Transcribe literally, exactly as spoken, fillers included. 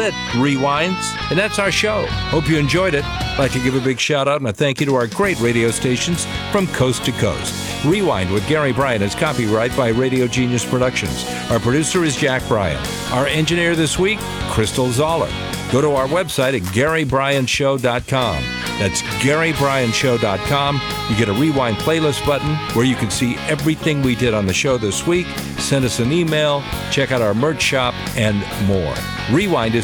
it, Rewinds. And that's our show. Hope you enjoyed it. I'd like to give a big shout out and a thank you to our great radio stations from coast to coast. Rewind with Gary Bryan is copyright by Radio Genius Productions. Our producer is Jack Bryan. Our engineer this week, Crystal Zoller. Go to our website at gary bryan show dot com. That's gary bryan show dot com. You get a Rewind playlist button where you can see everything we did on the show this week. Send us an email, check out our merch shop, and more. Rewind is